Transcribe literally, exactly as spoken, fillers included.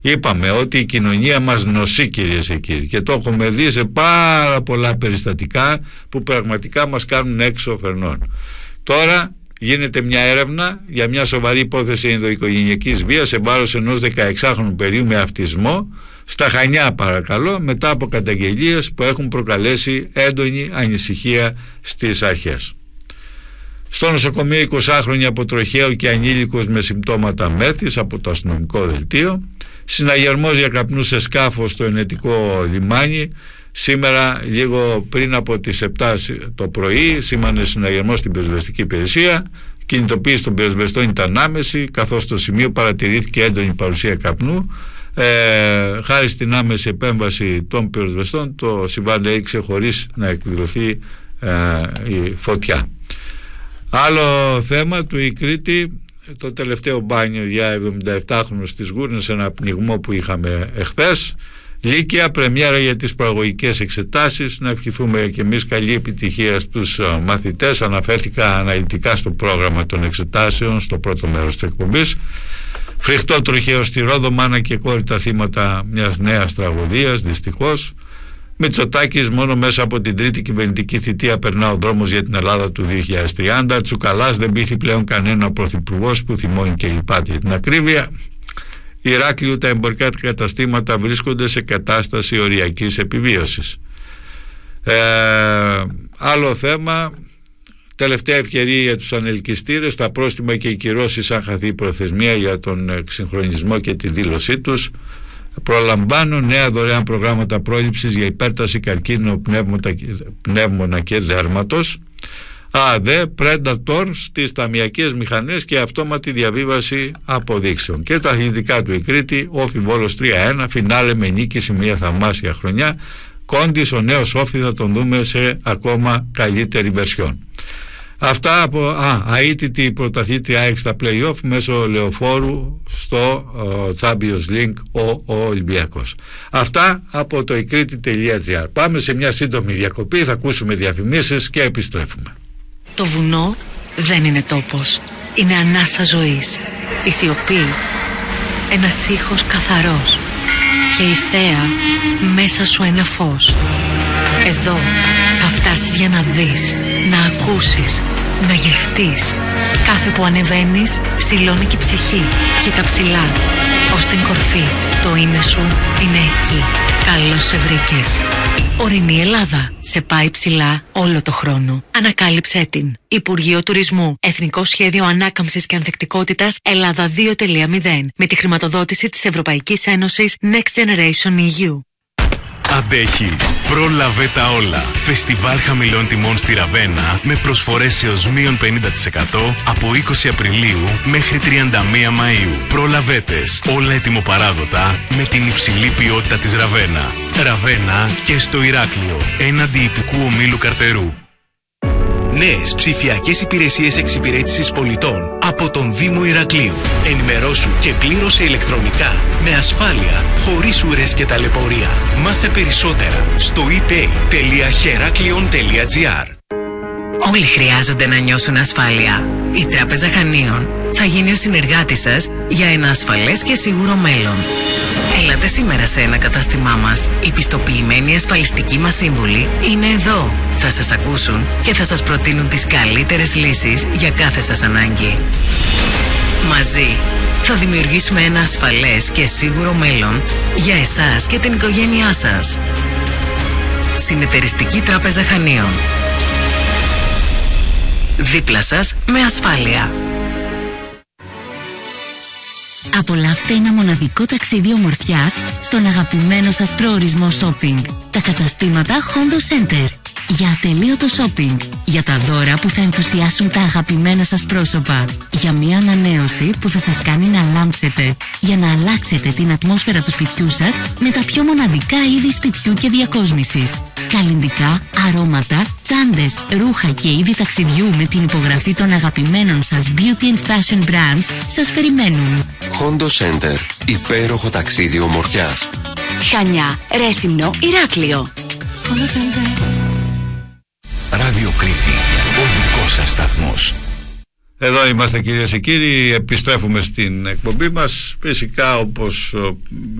Είπαμε ότι η κοινωνία μας νοσεί, κυρίες και κύριοι, και το έχουμε δει σε πάρα πολλά περιστατικά που πραγματικά μας κάνουν έξω φερνών. Τώρα γίνεται μια έρευνα για μια σοβαρή υπόθεση ενδοοικογενειακής βίας σε βάρος ενός δεκαεξάχρονου παιδιού με αυτισμό στα Χανιά, παρακαλώ, μετά από καταγγελίες που έχουν προκαλέσει έντονη ανησυχία στις αρχές. Στο νοσοκομείο εικοσάχρονη από τροχαίο και ανήλικος με συμπτώματα μέθης από το αστυνομικό δελτίο. Συναγερμός για καπνού σε σκάφο στο Ενετικό λιμάνι. Σήμερα λίγο πριν από τις επτά το πρωί σήμανε συναγερμό στην πυροσβεστική υπηρεσία. Κινητοποίηση των πυροσβεστών ήταν άμεση, καθώς στο σημείο παρατηρήθηκε έντονη παρουσία καπνού. Ε, χάρη στην άμεση επέμβαση των πυροσβεστών το συμβάν έληξε χωρίς να εκδηλωθεί ε, η φωτιά. Άλλο θέμα του η Κρήτη, το τελευταίο μπάνιο για εβδομηνταεπτάχρονους στις Γούρνες, ένα πνιγμό που είχαμε εχθές. Λύκεια, πρεμιέρα για τις προαγωγικές εξετάσεις. Να ευχηθούμε και εμείς καλή επιτυχία στους μαθητές. Αναφέρθηκα αναλυτικά στο πρόγραμμα των εξετάσεων στο πρώτο μέρος της εκπομπής. Φρικτό τροχαίο στη Ρόδο, μάνα και κόρη τα θύματα μιας νέας τραγωδίας, δυστυχώς. Μητσοτάκης, μόνο μέσα από την τρίτη κυβερνητική θητεία περνά ο δρόμος για την Ελλάδα του δύο χιλιάδες τριάντα. Τσουκαλάς, δεν πείθει πλέον κανένα πρωθυπουργός που θυμώνει και λυπάται για την ακρίβεια. Ηράκλειο, τα εμπορικά καταστήματα βρίσκονται σε κατάσταση οριακής επιβίωσης. Ε, άλλο θέμα, τελευταία ευκαιρία για τους ανελκυστήρες, τα πρόστιμα και οι κυρώσεις αν χαθεί η προθεσμία για τον εξυγχρονισμό και τη δήλωσή τους. Προλαμβάνω νέα δωρεάν προγράμματα πρόληψης για υπέρταση, καρκίνο, πνεύμονα και δέρματος. ΑΔΕ, Predator στις ταμιακές μηχανές και αυτόματη διαβίβαση αποδείξεων. Και τα αθλητικά του η Κρήτη, Όφι Βόλος τρία ένα, φινάλε με νίκη σε μια θαυμάσια χρονιά. Κόντις, ο νέος Όφι, θα τον δούμε σε ακόμα καλύτερη βερσιόν. Αυτά από α, αίτητη πρωταθλήτρια ΑΕΚ στα play-off μέσω λεωφόρου στο uh, Champions League ο, ο Ολυμπιακός. Αυτά από το ikkriti τελεία gr. Πάμε σε μια σύντομη διακοπή, θα ακούσουμε διαφημίσεις και επιστρέφουμε. Το βουνό δεν είναι τόπος, είναι ανάσα ζωής. Η σιωπή, ένας ήχος καθαρός, και η θέα μέσα σου ένα φως. Εδώ θα φτάσεις για να δεις, να ακούσεις, να γευτείς. Κάθε που ανεβαίνεις ψηλώνει και η ψυχή. Κοίτα ψηλά, ως την κορφή. Το είναι σου είναι εκεί. Καλώς σε βρήκες. Ορεινή Ελλάδα. Σε πάει ψηλά όλο το χρόνο. Ανακάλυψέ την. Υπουργείο Τουρισμού. Εθνικό Σχέδιο Ανάκαμψης και Ανθεκτικότητας Ελλάδα δύο τελεία μηδέν. Με τη χρηματοδότηση της Ευρωπαϊκής Ένωσης Next Generation ι γιου. Αντέχεις. Πρόλαβε τα όλα. Φεστιβάλ χαμηλών τιμών στη Ραβένα με προσφορές έως μείον πενήντα τοις εκατό από είκοσι Απριλίου μέχρι τριάντα μία Μαΐου. Προλαβέτες. Όλα ετοιμοπαράδοτα με την υψηλή ποιότητα της Ραβένα. Ραβένα και στο Ηράκλειο. Έναντι υπηκού ομίλου Καρτερού. Νέες ψηφιακές υπηρεσίες εξυπηρέτησης πολιτών από τον Δήμο Ηρακλείου. Ενημερώσου και πλήρωσε ηλεκτρονικά, με ασφάλεια, χωρίς ουρές και ταλαιπωρία. Μάθε περισσότερα στο ι πέι τελεία heraklion τελεία gr. Όλοι χρειάζονται να νιώσουν ασφάλεια. Η Τράπεζα Χανίων θα γίνει ο συνεργάτης σας για ένα ασφαλές και σίγουρο μέλλον. Έλατε σήμερα σε ένα κατάστημά μας. Οι πιστοποιημένοι ασφαλιστικοί μας σύμβουλοι είναι εδώ. Θα σας ακούσουν και θα σας προτείνουν τις καλύτερες λύσεις για κάθε σας ανάγκη. Μαζί θα δημιουργήσουμε ένα ασφαλές και σίγουρο μέλλον για εσάς και την οικογένειά σας. Συνεταιριστική Τράπεζα Χανίων. Δίπλα σας με ασφάλεια. Απολαύστε ένα μοναδικό ταξίδι ομορφιάς στον αγαπημένο σας προορισμό shopping. Τα καταστήματα Hondo Center. Για ατελείωτο shopping. Για τα δώρα που θα ενθουσιάσουν τα αγαπημένα σας πρόσωπα. Για μια ανανέωση που θα σας κάνει να λάμψετε. Για να αλλάξετε την ατμόσφαιρα του σπιτιού σας με τα πιο μοναδικά είδη σπιτιού και διακόσμησης. Καλλυντικά, αρώματα, τσάντες, ρούχα και είδη ταξιδιού με την υπογραφή των αγαπημένων σας beauty and fashion brands σας περιμένουν. Hondo Center. Υπέροχο ταξίδι ομορφιάς. Χανιά, Ρέθυμνο, Ηράκλειο. Hondo Center. Ράδιο Κρήτη. Ο δικός σας σταθμός. Εδώ είμαστε κυρίες και κύριοι, επιστρέφουμε στην εκπομπή μας. Φυσικά όπως